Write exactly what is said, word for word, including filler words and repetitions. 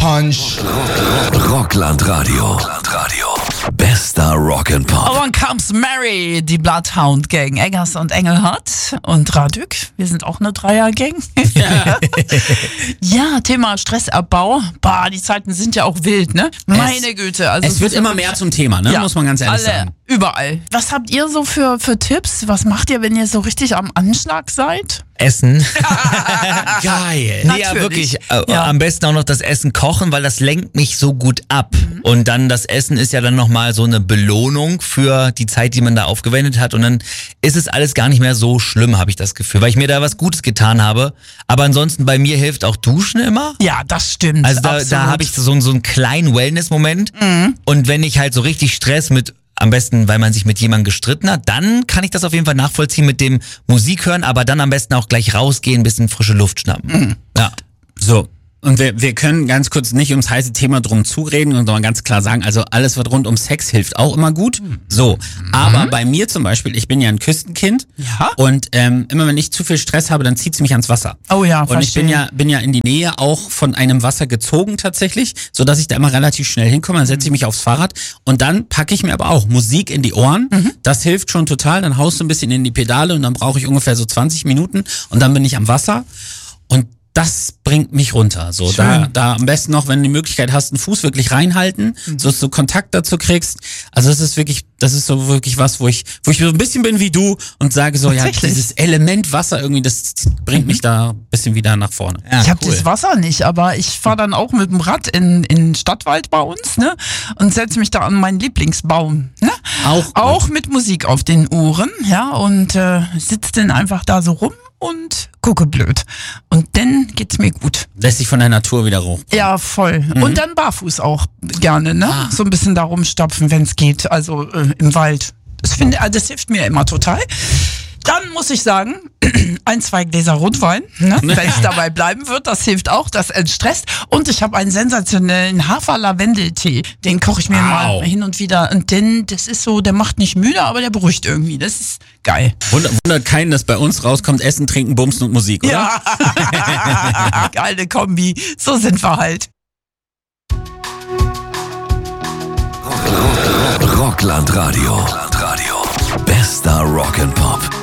Punch. Rockland Radio. Rockland Radio. Bester Rock'n'Pop. Oh, und comes Mary, die Bloodhound Gang. Eggers und Engelhardt und Radük. Wir sind auch eine Dreier-Gang. Ja. Ja, Thema Stressabbau. Bah, die Zeiten sind ja auch wild, ne? Meine es, Güte. Also es wird immer mehr zum Thema, ne? Ja, Muss man ganz ehrlich alle, sagen. Überall. Was habt ihr so für, für Tipps? Was macht ihr, wenn ihr so richtig am Anschlag seid? Essen. Geil. Nee, ja, wirklich. Äh, Ja. Am besten auch noch das Essen kochen, weil das lenkt mich so gut ab. Mhm. Und dann das Essen ist ja dann nochmal so eine Belohnung für die Zeit, die man da aufgewendet hat. Und dann ist es alles gar nicht mehr so schlimm, habe ich das Gefühl, weil ich mir da was Gutes getan habe. Aber ansonsten bei mir hilft auch Duschen immer. Ja, das stimmt. Also da, absolut. da habe ich so, so einen kleinen Wellness-Moment. Mhm. Und wenn ich halt so richtig Stress mit, am besten, weil man sich mit jemandem gestritten hat, dann kann ich das auf jeden Fall nachvollziehen mit dem Musik hören, aber dann am besten auch gleich rausgehen, ein bisschen frische Luft schnappen. Mhm. Ja. So. Und wir, wir können ganz kurz nicht ums heiße Thema drum zureden, sondern ganz klar sagen, also alles, was rund um Sex hilft, auch immer gut. So, aber bei mir zum Beispiel, ich bin ja ein Küstenkind. Ja. Und ähm, immer wenn ich zu viel Stress habe, dann zieht's mich ans Wasser. Oh ja, Und ich bin verstehe. ja bin ja in die Nähe auch von einem Wasser gezogen tatsächlich, so dass ich da immer relativ schnell hinkomme. Dann setze ich mich aufs Fahrrad und dann packe ich mir aber auch Musik in die Ohren. Mhm. Das hilft schon total. Dann haust du ein bisschen in die Pedale und dann brauche ich ungefähr so zwanzig Minuten und dann bin ich am Wasser und das bringt mich runter. So, da, da am besten noch, wenn du die Möglichkeit hast, einen Fuß wirklich reinhalten, mhm. so dass du Kontakt dazu kriegst. Also das ist wirklich, das ist so wirklich was, wo ich, wo ich so ein bisschen bin wie du und sage so, ja, dieses Element Wasser irgendwie, das bringt mhm. mich da ein bisschen wieder nach vorne. Ja, ich habe cool. das Wasser nicht, aber ich fahre dann auch mit dem Rad in in Stadtwald bei uns, ne, und setze mich da an meinen Lieblingsbaum, ne, auch auch mit Musik auf den Ohren, ja, und äh, sitze dann einfach da so rum und gucke blöd. Und dann geht's mir gut. Lässt sich von der Natur wieder hoch. Ja, voll. Mhm. Und dann barfuß auch gerne, ne? Ah. So ein bisschen da rumstapfen, wenn es geht. Also äh, im Wald. Das finde, also das hilft mir immer total. Dann muss ich sagen, ein, zwei Gläser Rotwein, ne? Wenn es dabei bleiben wird, das hilft auch, das entstresst. Und ich habe einen sensationellen Hafer-Lavendel-Tee, den koche ich mir wow. mal hin und wieder. Und denn, das ist so, der macht nicht müde, aber der beruhigt irgendwie. Das ist geil. Wundert, wundert keinen, dass bei uns rauskommt Essen, Trinken, Bumsen und Musik, oder? Ja, geile Kombi. So sind wir halt. Rockland Radio. Rockland Radio. Bester Rock'n'Pop.